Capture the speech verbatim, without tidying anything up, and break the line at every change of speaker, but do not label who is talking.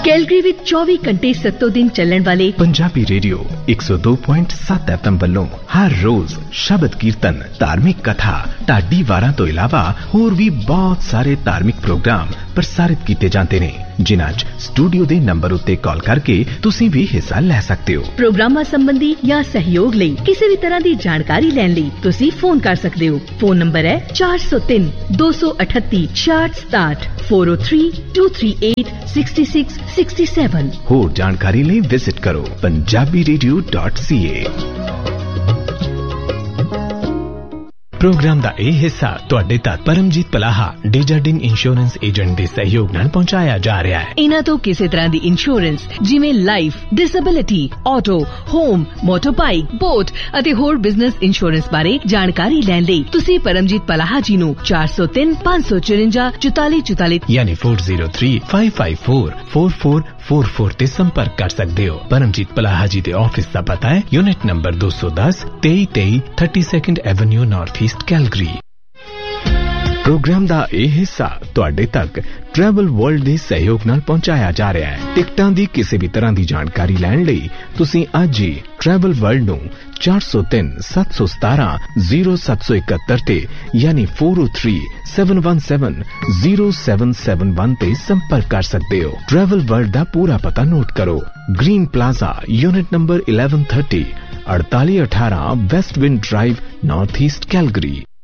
Calgary ਵਿੱਚ ਚੌਵੀ ਘੰਟੇ ਸੱਤੋਂ ਦਿਨ ਚੱਲਣ ਵਾਲੇ
ਪੰਜਾਬੀ ਰੇਡੀਓ ਇੱਕ ਸੌ ਦੋ ਪੁਆਇੰਟ ਸੱਤ ਐਫ ਐਮ ਵੱਲੋਂ ਹਰ ਰੋਜ਼ ਸ਼ਬਦ ਕੀਰਤਨ, ਧਾਰਮਿਕ ਕਥਾ, ਢਾਡੀ ਵਾਰਾਂ ਤੋਂ ਇਲਾਵਾ ਹੋਰ ਵੀ ਬਹੁਤ ਸਾਰੇ ਧਾਰਮਿਕ ਪ੍ਰੋਗਰਾਮ ਪ੍ਰਸਾਰਿਤ ਕੀਤੇ ਜਾਂਦੇ ਨੇ, ਜਿਨ੍ਹਾਂ 'ਚ ਸਟੂਡੀਓ ਦੇ ਨੰਬਰ ਉੱਤੇ ਕਾਲ ਕਰਕੇ ਤੁਸੀਂ ਵੀ ਹਿੱਸਾ ਲੈ ਸਕਦੇ ਹੋ।
ਪ੍ਰੋਗਰਾਮਾਂ ਸੰਬੰਧੀ ਜਾਂ ਸਹਿਯੋਗ ਲਈ ਕਿਸੇ ਵੀ ਤਰ੍ਹਾਂ ਦੀ ਜਾਣਕਾਰੀ ਲੈਣ ਲਈ ਤੁਸੀਂ ਫੋਨ ਕਰ ਸਕਦੇ ਹੋ। ਫੋਨ ਨੰਬਰ ਹੈ ਚਾਰ ਸੌ ਤਿੰਨ ਦੋ ਸੌ ਅਠੱਤੀ ਛਿਆਹਠ ਸਤਾਹਠ ਚਾਰ ਜ਼ੀਰੋ ਤਿੰਨ ਦੋ ਤਿੰਨ ਅੱਠ ਛੇ ਛੇ ਛੇ ਸੱਤ।
ਹੋਰ ਜਾਣਕਾਰੀ ਲਈ ਵਿਜ਼ਿਟ ਕਰੋ ਪੰਜਾਬੀ ਰੇਡੀਓ ਡਾਟ ਸੀ ਏ। ਪ੍ਰੋਗਰਾਮ ਦਾ ਇਹ ਹਿੱਸਾ ਤੁਹਾਡੇ ਤੱਕ ਪਰਮਜੀਤ ਪਲਾਹਾ ਡੇਜਰਡਿੰਗ ਇੰਸ਼ੋਰੈਂਸ ਏਜੰਟ ਦੇ ਸਹਿਯੋਗ ਨਾਲ ਪਹੁੰਚਾਇਆ ਜਾ ਰਿਹਾ ਹੈ।
ਇਹਨਾਂ ਤੋਂ ਕਿਸੇ ਤਰ੍ਹਾਂ ਦੀ ਇੰਸ਼ੋਰੈਂਸ ਜਿਵੇਂ life, disability, auto, home, ਮੋਟਰਬਾਈਕ, boat ਅਤੇ ਹੋਰ ਬਿਜ਼ਨਸ ਇੰਸ਼ੋਰੈਂਸ ਬਾਰੇ ਜਾਣਕਾਰੀ ਲੈਣ ਲਈ ਤੁਸੀਂ ਪਰਮਜੀਤ ਪਲਾਹਾ ਜੀ ਨੂੰ ਚਾਰ ਸੌ ਤਿੰਨ ਪੰਜ ਸੌ ਚੁਰੰਜਾ ਚੁਤਾਲੀ ਚੁਤਾਲੀ
ਯਾਨੀ ਚਾਰ ਜ਼ੀਰੋ ਤਿੰਨ ਪੰਜ ਪੰਜ ਚਾਰ ਚਾਰ ਚਾਰ ਚਾਰ ਚਾਰ ਤੇ ਸੰਪਰਕ ਕਰ ਸਕਦੇ ਹੋ। ਪਰਮਜੀਤ ਪਲਾਹਾ ਜੀ ਦੇ ਆਫਿਸ ਦਾ ਪਤਾ ਹੈ ਯੂਨਿਟ ਨੰਬਰ ਦੋ ਸੌ ਦਸ ਤੇਈ ਤੇਈ thirty second avenue north East Calgary. Programme ਦਾ ਇਹ ਹਿੱਸਾ ਤੁਹਾਡੇ ਤੱਕ ਟਰੈਵਲ ਵਰਲਡ ਦੇ ਸਹਿਯੋਗ ਨਾਲ ਪਹੁੰਚਾਇਆ ਜਾ ਰਿਹਾ ਹੈ। ਟਿਕਟਾਂ ਦੀ ਕਿਸੇ ਵੀ ਤਰ੍ਹਾਂ ਦੀ ਜਾਣਕਾਰੀ ਲੈਣ ਲਈ ਤੁਸੀਂ ਅੱਜ ਹੀ ਟਰੈਵਲ ਵਰਲਡ ਨੂੰ ਚਾਰ ਸੌ ਤਿੰਨ ਸੱਤ ਸੌ ਸਤਾਰਾਂ ਜ਼ੀਰੋ ਸੱਤ ਸੌ ਇਕਹੱਤਰ ਤੇ ਯਾਨੀ ਚਾਰ ਜ਼ੀਰੋ ਤਿੰਨ ਸੱਤ ਇੱਕ ਸੱਤ ਜ਼ੀਰੋ ਸੱਤ ਸੱਤ ਇੱਕ ਤੇ ਸੰਪਰਕ ਕਰ ਸਕਦੇ ਹੋ। ਟਰੈਵਲ ਵਰਲਡ ਦਾ ਪੂਰਾ ਪਤਾ ਨੋਟ ਕਰੋ। ਗ੍ਰੀਨ ਪਲਾਜ਼ਾ, ਯੂਨਿਟ ਨੰਬਰ ਗਿਆਰਾਂ ਤੀਸ, ਅੜਤਾਲੀ ਅਠਾਰਾਂ West wind drive, north East Calgary.